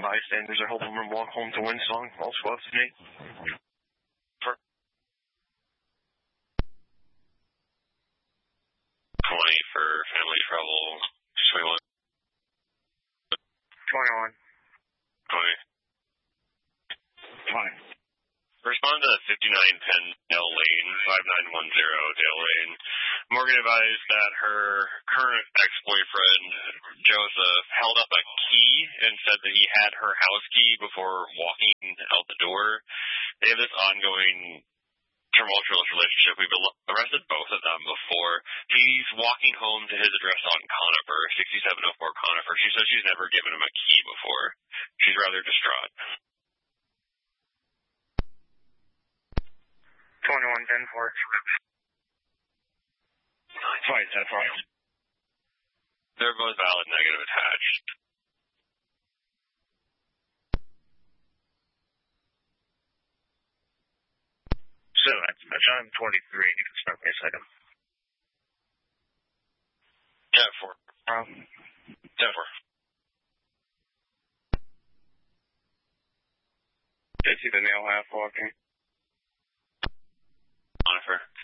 bystanders are helping him walk home to Winsong. All squads to me. 20 for family trouble. 21. 21. 20. Respond to 59 Penn Dale Lane, 5910 Dale Lane. Morgan advised that her current ex-boyfriend, Joseph, held up a key and said that he had her house key before walking out the door. They have this ongoing tumultuous relationship. We've arrested both of them before. He's walking home to his address on Conifer, 6704 Conifer. She says she's never given him a key before. She's rather distraught. 21, 10-4. Twice, that's right. They're both valid negative attached. So, that's I'm 23. You can start me a second. 10-4. 10-4. Did you see the nail half walking? Conifer.